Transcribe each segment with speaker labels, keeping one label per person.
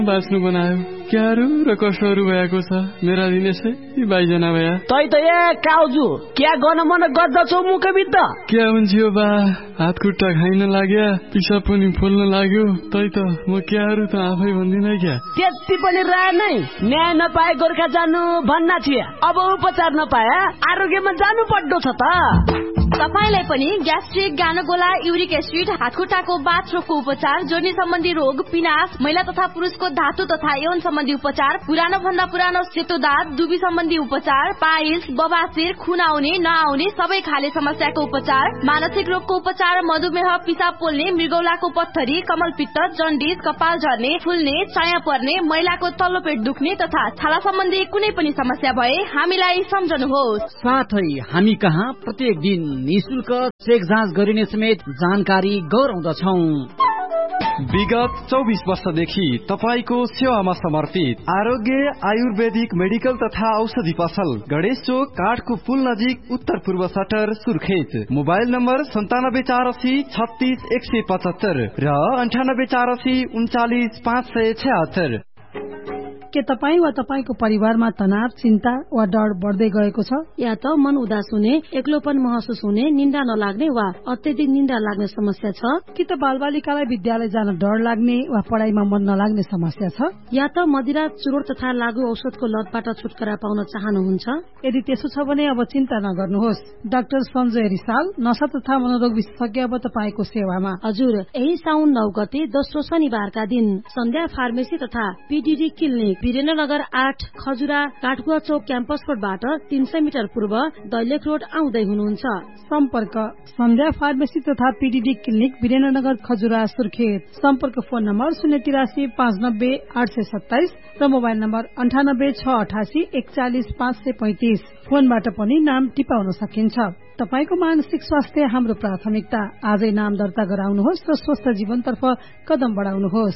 Speaker 1: बाँच्नु बनायो क्याहरू र कसहरू भएको छ मेरा दिनेशै बाइजना भया
Speaker 2: तै त ए काउजु क्या गर्न मन गर्दछौ मुखभित्र
Speaker 1: क्या हुन्छ बा हात खुट्टा खाइन लाग्या पिसाब पनि फुल्न लाग्यो तै त म क्याहरू त आफै भन्दिन क्या
Speaker 2: त्यति पनि राय नै न्याय नपाए गोर्खा जानु भन्ना थिए अब उपचार नपाए आरोग्यमा जानु पर्दो छ त
Speaker 3: तपाईलाई पनि ग्यास्ट्रिक गानोगोला युरिक एसिड हातखुट्टाको बाथरोगको उपचार जोर्नी सम्बन्धी रोग पिनास महिला तथा पुरुषको धातु तथा यौन सम्बन्धी उपचार पुरानो भन्दा पुरानो सेतो दाँत दुबी सम्बन्धी उपचार पाइल्स बबासिर खुन आउने नआउने सबै खाले समस्याको उपचार मानसिक रोगको उपचार मधुमेह पिसाब पोल्ने मृगौलाको पत्थरी कमलपित्त जन्डिस कपाल झर्ने फुल्ने चाया पर्ने महिलाको तल्लो पेट दुख्ने तथा छाला सम्बन्धी कुनै पनि समस्या भए हामीलाई सम्झनुहोस्
Speaker 4: साथै हामी कहाँ प्रत्येक दिन निशुल्क चेक जाँच गरिने समेत जानकारी गराउँदछौ।
Speaker 5: विगत 24 वर्षदेखि तपाईको सेवामा समर्पित आरोग्य आयुर्वेदिक मेडिकल तथा औषधि पसल गणेश चोक काठको पुल नजिक उत्तर पूर्व सटर सुर्खेत मोबाइल नम्बर 9748 36 175 र 9848 39 576।
Speaker 6: के तपाईँ वा तपाईको परिवारमा तनाव चिन्ता वा डर बढ्दै गएको छ या त मन उदास हुने एक्लोपन महसुस हुने निन्दा नलाग्ने वा अत्यधिक निन्दा लाग्ने समस्या छ कि त बालबालिकालाई विद्यालय जान डर लाग्ने वा पढाइमा मन नलाग्ने समस्या छ या त मदिरा चुरोट तथा लागू औषधको लतबाट छुटकारा पाउन चाहनुहुन्छ यदि त्यसो छ भने अब चिन्ता नगर्नुहोस् डाक्टर सञ्जय रिसाल नशा तथा मनोरोग विशेषज्ञ अब तपाईको सेवामा हजुर यही साउन 9 गते दोस्रो शनिबारका दिन सन्ध्या फार्मेसी तथा पीडीडी क्लिनिक वीरेन्द्रनगर 8 खजुरा काठगुवा चौक क्याम्पस रोडबाट 300 मिटर पूर्व दैलेख रोड आउँदै हुनुहुन्छ। सम्पर्क सन्ध्या फार्मेसी तथा पीडीडी क्लिनिक वीरेन्द्रनगर खजुरा सुर्खेत। सम्पर्क फोन नम्बर 083 590 827 र मोबाइल नम्बर 98 688 41 535। फोनबाट पनि नाम टिपाउन सकिन्छ। तपाईको मानसिक स्वास्थ्य हाम्रो प्राथमिकता। आजै नाम दर्ता गराउनुहोस् र स्वस्थ जीवनतर्फ कदम बढाउनुहोस्।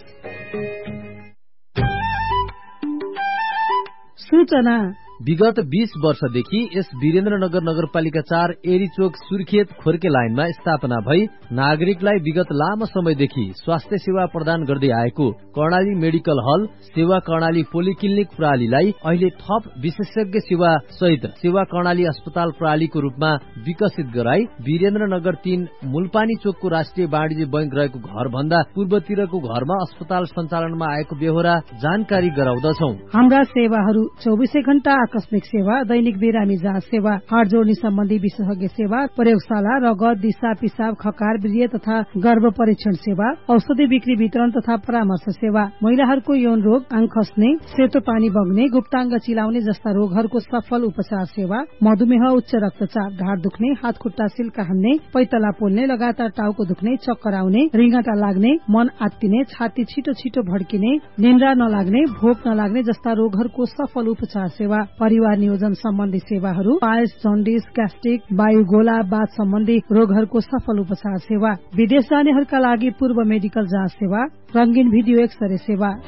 Speaker 6: सूचना
Speaker 7: विगत 20 वर्षदेखि यस वीरेन्द्रनगर नगरपालिका 4 एरीचोक सुर्खेत खोर्के लाइनमा स्थापना भई नागरिकलाई विगत लामो समयदेखि स्वास्थ्य सेवा प्रदान गर्दै आएको कर्णाली मेडिकल हल सेवा कर्णाली पोलिक्लिनिक प्रणालीलाई अहिले थप विशेषज्ञ सेवा सहित सेवा कर्णाली अस्पताल प्रणालीको रूपमा विकसित गराई वीरेन्द्रनगर 3 मुलपानी चोकको राष्ट्रिय वाणिज्य बैंक रहेको घर भन्दा पूर्वतिरको घरमा अस्पताल सञ्चालनमा आएको बेहोरा जानकारी गराउँदछौ।
Speaker 6: हाम्रा सेवाहरू 24 घण्टा आकस्मिक सेवा दैनिक बिरामी जाँच सेवा हाड जोड्ने सम्बन्धी विशेषज्ञ सेवा प्रयोगशाला रगत दिशा पिसाब खकार वीर्य तथा गर्भ परीक्षण सेवा औषधि बिक्री वितरण तथा परामर्श सेवा महिलाहरूको यौन रोग आँख खस्ने सेतो पानी बग्ने गुप्ताङ्ग चिलाउने जस्ता रोगहरूको सफल उपचार सेवा मधुमेह उच्च रक्तचाप ढाड दुख्ने हात खुट्टा सिल्का हान्ने पैतला पोल्ने लगातार टाउको दुख्ने चक्कर आउने रिङ्गटा लाग्ने मन आत्तिने छाती छिटो छिटो भड्किने निन्द्रा नलाग्ने भोक नलाग्ने जस्ता रोगहरूको सफल उपचार सेवा परिवार नियोजन सम्बन्धी सेवाहरू पाइल्स जन्डिस ग्यास्ट्रिक वायुगोला बाथ सम्बन्धी रोगहरूको सफल उपचार सेवा विदेश जानेहरूका लागि पूर्व मेडिकल जाँच सेवा रंगीन भिडियो एक्सरे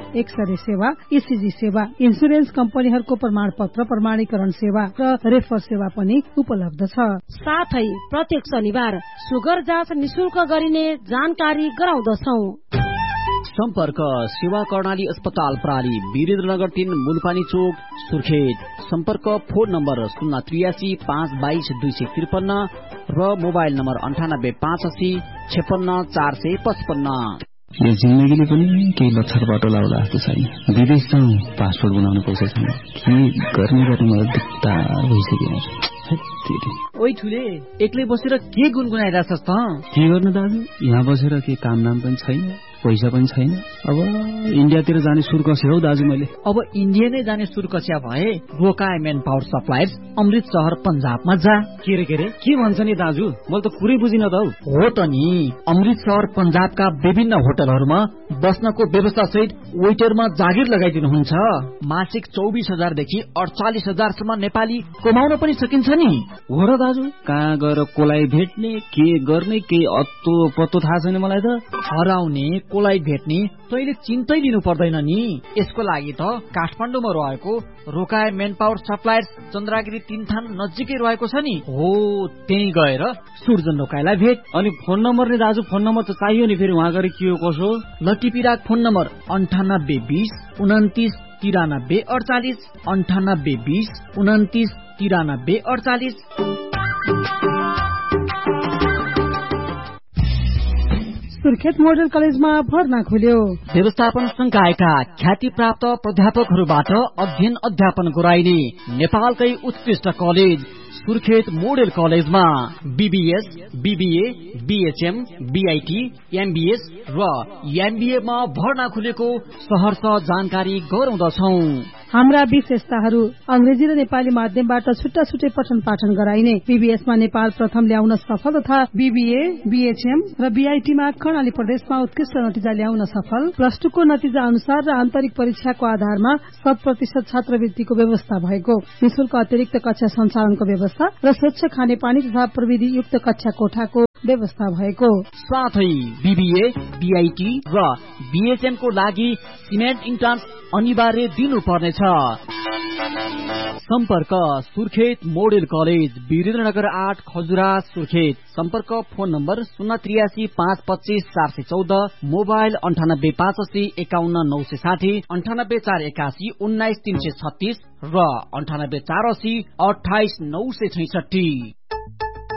Speaker 6: सेवा ईसीजी सेवा इन्सुरेन्स कम्पनीहरूको प्रमाण पत्र प्रमाणीकरण सेवा र रेफर सेवा पनि उपलब्ध छ।
Speaker 8: साथै प्रत्येक शनिबार सुगर जाँच निशुल्क गरिने जानकारी गराउँदछौ।
Speaker 4: सम्पर्क सेवा कर्णाली अस्पताल प्रणाली वीरेन्द्रनगर 3 मुलपानी चोक सुर्खेत। सम्पर्क फोन नम्बर 083 522 253 र मोबाइल नम्बर 98 580 56 455।
Speaker 9: यो जिन्दगीले पनि केही लक्षण बाटो लाउला जस्तो छैन। विदेश जाउँ पासपोर्ट बनाउनु पैसा छैन। के गर्ने मलाई दिक्कत भइसक्यो।
Speaker 4: ओइ ठुले एक्लै बसेर के गुनगुनाइरहेछस् त?
Speaker 9: के गर्नु दाजु, यहाँ बसेर के काम नाम पनि छैन पैसा पनि छैन। अब इन्डियातिर जाने सुर कस्यो हौ दाजु मैले।
Speaker 4: अब इन्डिया नै जाने सुर कस्या भए रोका मेन पावर सप्लायर्स अमृत शहर पंजाबमा जा।
Speaker 9: के भन्छ नि दाजु, मैले त पुरै बुझिन त
Speaker 4: हो त नि। अमृत शहर पंजाबका विभिन्न होटलहरूमा बस्नको व्यवस्था सहित वेटरमा जागिर लगाइदिनुहुन्छ। मासिक 24,000 देखि 48,000 सम्म नेपाली कमाउन पनि सकिन्छ नि।
Speaker 9: हो र दाजु, कहाँ गएर कोलाई भेट्ने के गर्ने केही अत्तो पत्तो थाहा छैन मलाई त।
Speaker 4: हराउने कोलाई भेट्ने तैले चिन्तै लिनु पर्दैन नि। यसको लागि त काठमाडौँमा रहेको रोकाए मेन पावर सप्लायर्स चन्द्रागिरी 3 थान नजिकै रहेको छ नि। हो त्यही गएर सुर्जन रोकाएलाई भेट।
Speaker 2: अनि फोन नम्बर नि दाजु, फोन नम्बर त चाहियो नि फेरि उहाँ गरी के हो कसो।
Speaker 4: लटिपिराक फोन नम्बर 9820 29 93 48 9820 29 93 48।
Speaker 6: सुर्खेत मोडल कलेजमा भर्ना खुल्यो।
Speaker 4: व्यवस्थापन संकायका ख्याति प्राप्त प्राध्यापकहरूबाट अध्ययन अध्यापन गराइने नेपालकै उत्कृष्ट कलेज सुर्खेत मोडल कलेजमा BBS, BBA, BHM, BIT, MBS र एमबीए मा भर्ना खुलेको सहर्ष जानकारी गराउँदछौं।
Speaker 6: हाम्रा विशेषताहरू अंग्रेजी र नेपाली माध्यमबाट छुट्टा छुट्टै पठन पाठन गराइने, बीबीएसमा नेपाल प्रथम ल्याउन सफल तथा बीबीए, बीएचएम र बीआईटीमा कर्णाली प्रदेशमा उत्कृष्ट नतिजा ल्याउन सफल, प्लस2 को नतिजा अनुसार र आन्तरिक परीक्षाको आधारमा 100% छात्रवृत्तिको व्यवस्था भएको, निशुल्क अतिरिक्त कक्षा सञ्चालनको व्यवस्था र स्वच्छ खानेपानी तथा प्रविधि युक्त कक्षा कोठाको व्यवस्था भएको
Speaker 4: साथै बीबीए, बीआईटी र बीएचएम को लागि सिमेन्ट इन्ट्रान्स अनिवार्य दिनुपर्नेछ। सम्पर्क सुर्खेत मोडेल कलेज, वीरेन्द्रनगर 8 खजुरा सुर्खेत। सम्पर्क फोन नम्बर 083 525 414, मोबाइल 98 580 51 960, 98 481 19 336 र 98 480 28 966।